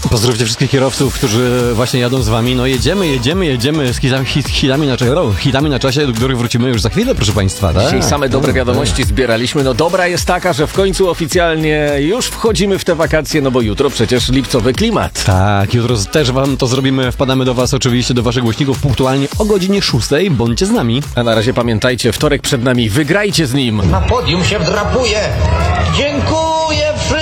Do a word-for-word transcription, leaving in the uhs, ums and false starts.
Pozdrówcie wszystkich kierowców, którzy właśnie jadą z wami. No jedziemy, jedziemy, jedziemy z hitami, hit, hitami, na, hitami na czasie, do których wrócimy już za chwilę, proszę państwa. Tak? Dzisiaj same dobre wiadomości zbieraliśmy. No dobra jest taka, że w końcu oficjalnie już wchodzimy w te wakacje, no bo jutro przecież lipcowy klimat. Tak, jutro też wam to zrobimy. Wpadamy do was oczywiście, do waszych głośników punktualnie o godzinie szóstej. Bądźcie z nami. A na razie pamiętajcie, wtorek przed nami, wygrajcie z nim. Na podium się wdrapuje. Dziękuję.